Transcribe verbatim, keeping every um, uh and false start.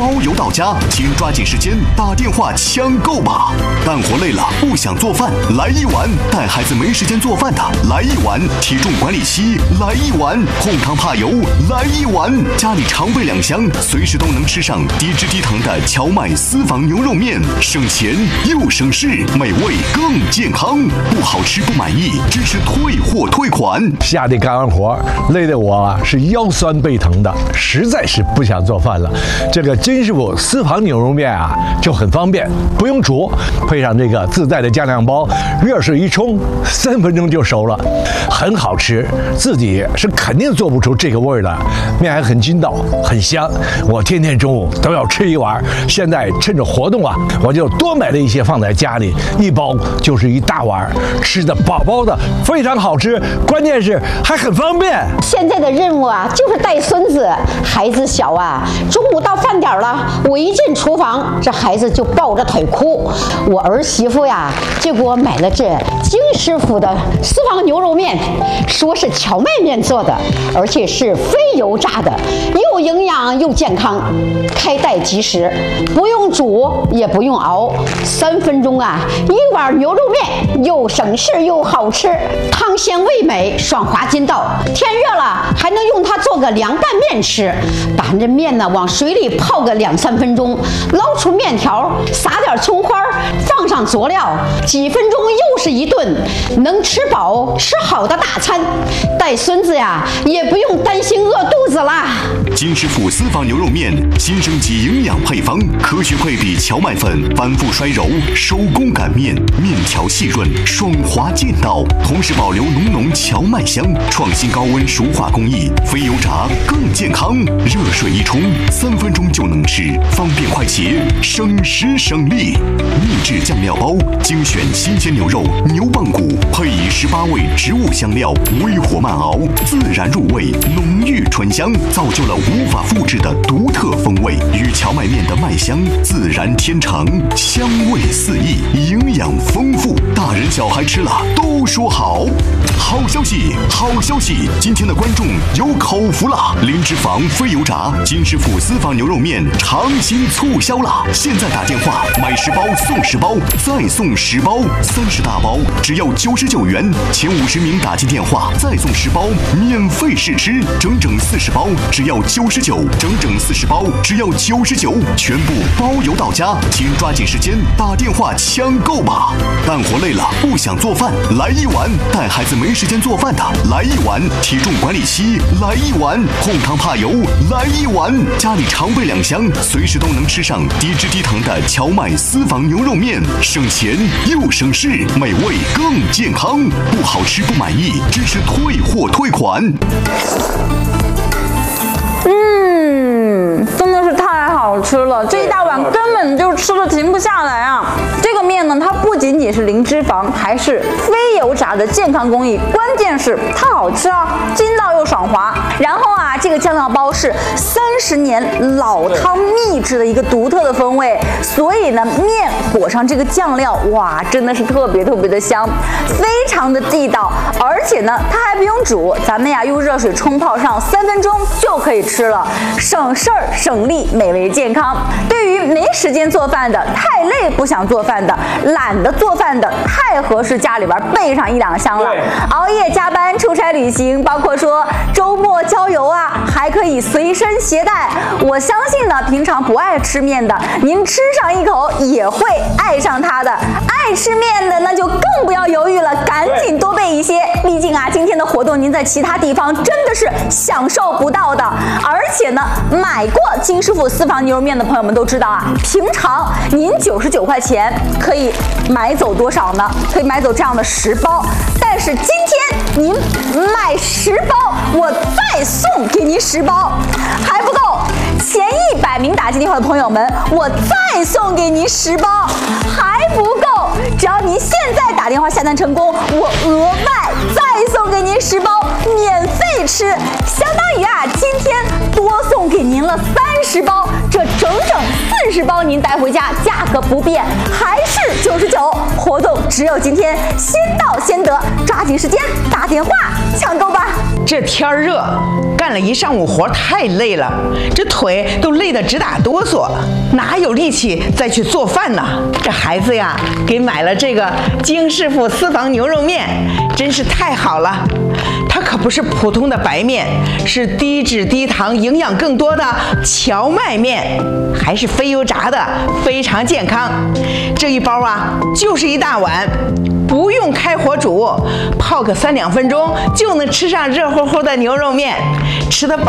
包邮到家，请抓紧时间打电话抢购吧！干活累了不想做饭，来一碗；带孩子没时间做饭的，来一碗；体重管理期，来一碗；控糖怕油，来一碗；家里常备两箱，随时都能吃上低脂低糖的荞麦私房牛肉面，省钱又省事，美味更健康。不好吃不满意，支持退货退款。 下地干完活，累得我啊是腰酸背疼的，实在是不想做饭了。这个金师傅私房牛肉面啊就很方便，不用煮，配上这个自带的酱料包，热水一冲，三分钟就熟了，很好吃。自己是肯定做不出这个味儿的，面还很筋道，很香。我天天中午都要吃一碗。现在趁着活动啊，我就多买了一些放在家里，一包就是一大碗，吃的饱饱的，非常好吃。关键是还很方便。 现在的任务啊，就是带孙子，孩子小啊，中午到饭点了，我一进厨房，这孩子就抱着腿哭。我儿媳妇呀，就给我买了这金师傅的私房牛肉面，说是荞麦面做的，而且是非油炸的，又营养又健康，开袋即食，不用煮也不用熬，三分钟啊，一碗牛肉面又省事又好吃，汤鲜味美，爽滑筋道。天热了还能用它做个凉拌面吃，把这面呢往水里泡个两三分钟，捞出面条，撒点葱花，放上佐料，几分钟又是一顿，能吃饱吃好的大餐。带孙子呀，也不用担心饿肚子啦。 金师傅私房牛肉面新升级营养配方，科学配比荞麦粉，反复摔揉，手工擀面，面条细润，爽滑劲道，同时保留浓浓荞麦香。创新高温熟化工艺，非油炸更健康。热水一冲，三分钟就能吃，方便快捷，省时省力。秘制酱料包，精选新鲜牛肉、牛棒骨，配以十八味植物香料，微火慢熬，自然入味，浓郁醇香，造就了无法复制的独特风味。与荞麦面的麦香自然天成，香味四溢，营养丰富，大人小孩吃了都说好。好消息，好消息！今天的观众有口福了，零脂肪非油炸金师傅私房牛肉面长新促销了！现在打电话买十包送十包，再送十包，三十大包只要九十九元，前五十名打进电话再送十包，免费试吃，整整四十包只要九十九，整整四十包只要九十九，全部包邮到家，请抓紧时间打电话抢购吧！干活累了不想做饭，来一碗；带孩子没时间做饭的，来一碗；体重管理期，来一碗；控糖怕油，来一碗；家里常备两箱，随时都能吃上低脂低糖的荞麦私房牛肉面，省钱又省事，美味更健康。不好吃不满意，支持退货退款。 嗯，真的是太好吃了，这一大碗根本就吃的停不下来啊！这个面呢，它不仅仅是零脂肪，还是非油炸的健康工艺，关键是它好吃啊，筋道又爽滑。然后啊，这个酱料包是三十年老汤秘制的一个独特的风味，所以呢，面裹上这个酱料，哇，真的是特别特别的香，非常的地道。而且呢，它还不用煮，咱们呀用热水冲泡上三分钟就可以吃了，省事儿省力，美味健康。对于没时间做饭的、太累不想做饭的、懒得做饭的，太合适家里边备上一两箱了。熬夜加班、出差旅行，包括说周末郊游啊，还可以随身携带。我相信呢，平常不爱吃面的，您吃上一口也会爱上它的。爱吃面的那就更不要犹豫了，赶紧多备一些。毕竟啊，今天的活动您在其他地方真的是享受不到的。而且呢，买过金师傅私房牛肉面的朋友们都知道啊，平常您九十九块钱可以买走多少呢？可以买走这样的十包，但是今天您买十包，我再送给您十包，还不够。前一百名打进电话的朋友们，我再送给您十包，还不够。只要您现在打电话下单成功，我额外再送给您十包，免费吃，相当于啊，今天多送给您了三十包，这整整四十包您带回家，价格不变，还是九十九。活动只有今天，先到先得，抓紧时间打电话抢购吧。 这天儿热，干了一上午活太累了，这腿都累得直打哆嗦，哪有力气再去做饭呢？这孩子呀，给买了这个京师傅私房牛肉面，真是太好了。它可不是普通的白面，是低脂低糖、营养更多的荞麦面，还是非油炸的，非常健康。这一包啊，就是一大碗。不用开火煮，泡个三两分钟就能吃上热乎乎的牛肉面，吃得饱。